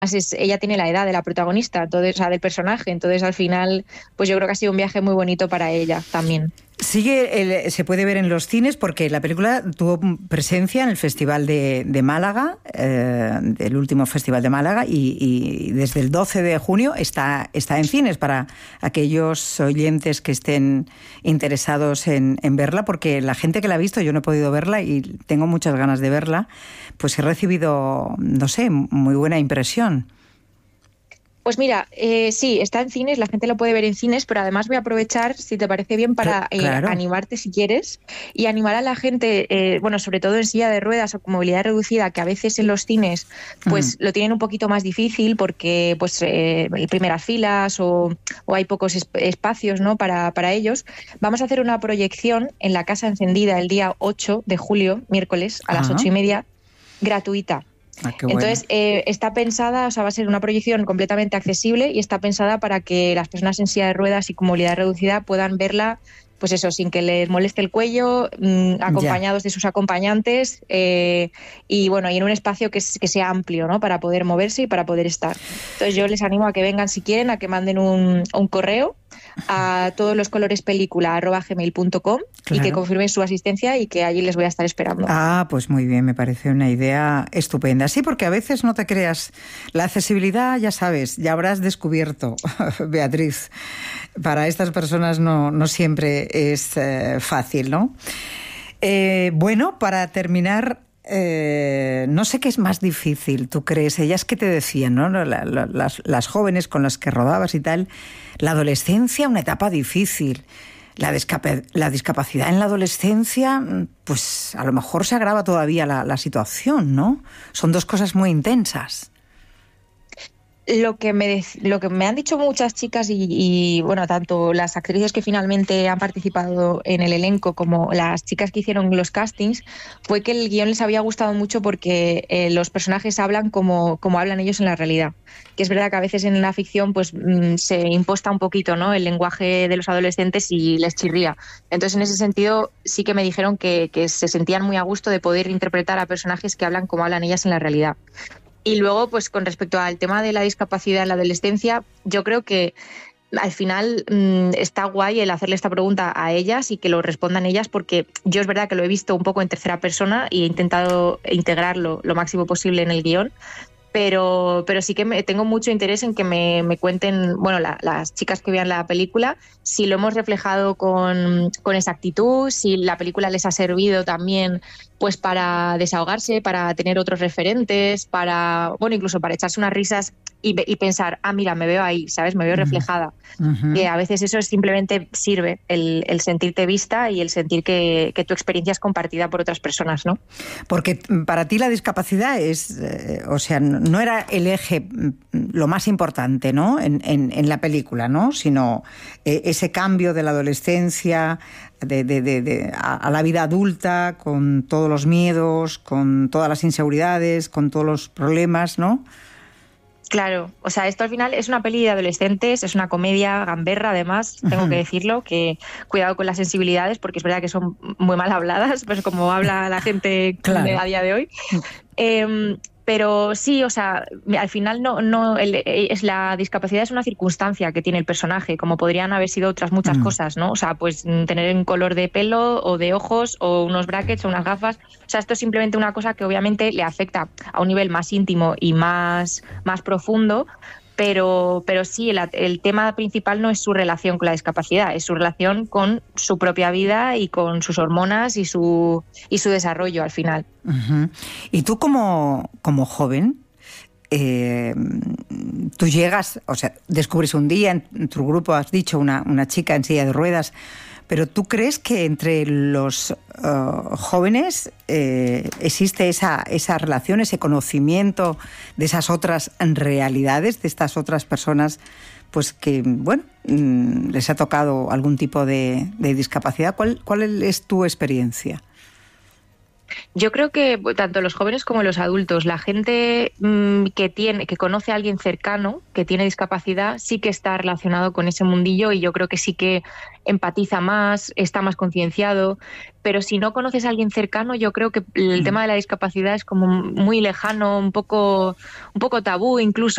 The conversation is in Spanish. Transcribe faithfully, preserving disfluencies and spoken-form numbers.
es, ella tiene la edad de la protagonista, entonces, o sea, del personaje, entonces al final, pues yo creo que ha sido un viaje muy bonito para ella también. Sigue, el, se puede ver en los cines porque la película tuvo presencia en el Festival de, de Málaga, eh, el último Festival de Málaga, y, y desde el doce de junio está, está en cines para aquellos oyentes que estén interesados en, en verla, porque la gente que la ha visto, yo no he podido verla y tengo muchas ganas de verla, pues he recibido, no sé, muy buena impresión. Pues mira, eh, sí, está en cines, la gente lo puede ver en cines, pero además voy a aprovechar, si te parece bien, para eh, claro. animarte si quieres y animar a la gente, eh, bueno, sobre todo en silla de ruedas o con movilidad reducida, que a veces en los cines pues mm. lo tienen un poquito más difícil porque pues eh, primeras filas o, o hay pocos es- espacios, ¿no? para, para ellos. Vamos a hacer una proyección en la Casa Encendida el día ocho de julio, miércoles, a las ocho y media, gratuita. Ah, qué bueno. Entonces, eh, está pensada, o sea, va a ser una proyección completamente accesible y está pensada para que las personas en silla de ruedas y con movilidad reducida puedan verla, pues eso, sin que les moleste el cuello, mmm, acompañados ya. de sus acompañantes eh, y bueno, y en un espacio que, es, que sea amplio, ¿no? Para poder moverse y para poder estar. Entonces, yo les animo a que vengan si quieren, a que manden un, un correo a todos los colores película arroba gmail punto com claro. y que confirmen su asistencia y que allí les voy a estar esperando. Ah, pues muy bien, me parece una idea estupenda. Sí, porque a veces no te creas, la accesibilidad, ya sabes, ya habrás descubierto, Beatriz, para estas personas no, no siempre es eh, fácil, ¿no? Eh, bueno, para terminar, Eh, no sé qué es más difícil, ¿tú crees? Ellas que te decían, ¿no? La, la, las, las jóvenes con las que rodabas y tal, la adolescencia, una etapa difícil. La, discap- la discapacidad en la adolescencia, pues a lo mejor se agrava todavía la, la situación, ¿no? Son dos cosas muy intensas. Lo que me lo que me han dicho muchas chicas y, y bueno, tanto las actrices que finalmente han participado en el elenco como las chicas que hicieron los castings, fue que el guión les había gustado mucho porque eh, los personajes hablan como, como hablan ellos en la realidad. Que es verdad que a veces en la ficción pues mmm, se imposta un poquito, ¿no? El lenguaje de los adolescentes y les chirría. Entonces, en ese sentido, sí que me dijeron que, que se sentían muy a gusto de poder interpretar a personajes que hablan como hablan ellas en la realidad. Y luego, pues con respecto al tema de la discapacidad en la adolescencia, yo creo que al final mmm, está guay el hacerle esta pregunta a ellas y que lo respondan ellas, porque yo es verdad que lo he visto un poco en tercera persona y he intentado integrarlo lo máximo posible en el guión. Pero, pero sí que me, tengo mucho interés en que me, me cuenten, bueno, la, las chicas que vean la película, si lo hemos reflejado con, con exactitud, si la película les ha servido también pues para desahogarse, para tener otros referentes, para, bueno, incluso para echarse unas risas y, y pensar, ah, mira, me veo ahí, ¿sabes? Me veo reflejada. Uh-huh. Que a veces eso simplemente sirve, el, el sentirte vista y el sentir que, que tu experiencia es compartida por otras personas, ¿no? Porque para ti la discapacidad es, eh, o sea, no era el eje lo más importante, ¿no? En, en, en la película, ¿no? Sino eh, ese cambio de la adolescencia de, de, de, de, a, a la vida adulta, con todos los miedos, con todas las inseguridades, con todos los problemas, ¿no? Claro, o sea, esto al final es una peli de adolescentes, es una comedia gamberra además, tengo uh-huh. que decirlo, que cuidado con las sensibilidades porque es verdad que son muy mal habladas, pues como habla la gente claro. a día de hoy. Eh, pero sí, o sea, al final no, no el, es la discapacidad es una circunstancia que tiene el personaje, como podrían haber sido otras muchas uh-huh. cosas, ¿no? O sea, pues tener un color de pelo o de ojos o unos brackets o unas gafas. O sea, esto es simplemente una cosa que obviamente le afecta a un nivel más íntimo y más, más profundo. Pero, pero sí, el, el tema principal no es su relación con la discapacidad, es su relación con su propia vida y con sus hormonas y su, y su desarrollo al final. Uh-huh. Y tú como, como joven, eh, tú llegas, o sea, descubres un día, en tu grupo has dicho una, una chica en silla de ruedas, pero ¿tú crees que entre los uh, jóvenes eh, existe esa, esa relación, ese conocimiento de esas otras realidades, de estas otras personas pues que, bueno, mmm, les ha tocado algún tipo de, de discapacidad? ¿Cuál, ¿Cuál es tu experiencia? Yo creo que tanto los jóvenes como los adultos, la gente mmm, que tiene, que conoce a alguien cercano que tiene discapacidad, sí que está relacionado con ese mundillo y yo creo que sí que empatiza más, está más concienciado. Pero si no conoces a alguien cercano, yo creo que el mm. tema de la discapacidad es como muy lejano, un poco, un poco tabú incluso.